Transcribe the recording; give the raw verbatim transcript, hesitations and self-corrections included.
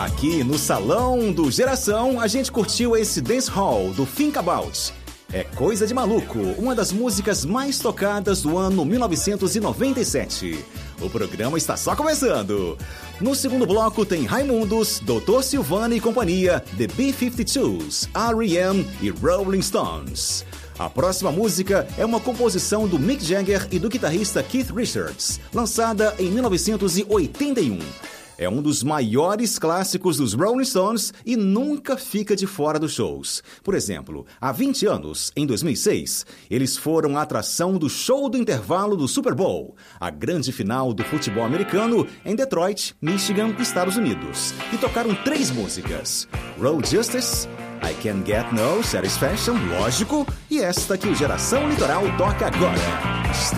Aqui no Salão do Geração, a gente curtiu esse Dance Hall do Think About. É Coisa de Maluco, uma das músicas mais tocadas do ano mil novecentos e noventa e sete. O programa está só começando. No segundo bloco tem Raimundos, doutor Silvano e companhia, The B cinquenta e dois, R E M e Rolling Stones. A próxima música é uma composição do Mick Jagger e do guitarrista Keith Richards, lançada em mil novecentos e oitenta e um. É um dos maiores clássicos dos Rolling Stones e nunca fica de fora dos shows. Por exemplo, há vinte anos, em dois mil e seis, eles foram a atração do show do intervalo do Super Bowl, a grande final do futebol americano em Detroit, Michigan, Estados Unidos, e tocaram três músicas: Road Justice, I Can't Get No Satisfaction, lógico, e esta que o Geração Litoral toca agora.